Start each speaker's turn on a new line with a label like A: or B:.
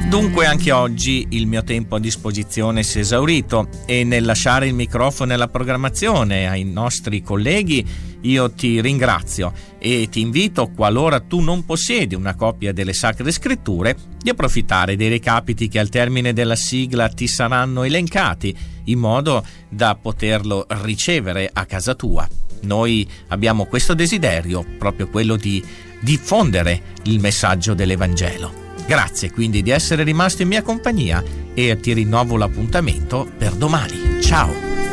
A: Dunque anche oggi il mio tempo a disposizione si è esaurito e nel lasciare il microfono e la programmazione ai nostri colleghi io ti ringrazio e ti invito, qualora tu non possiedi una copia delle Sacre Scritture, di approfittare dei recapiti che al termine della sigla ti saranno elencati in modo da poterlo ricevere a casa tua. Noi abbiamo questo desiderio, proprio quello di diffondere il messaggio dell'Evangelo. Grazie quindi di essere rimasto in mia compagnia e ti rinnovo l'appuntamento per domani. Ciao!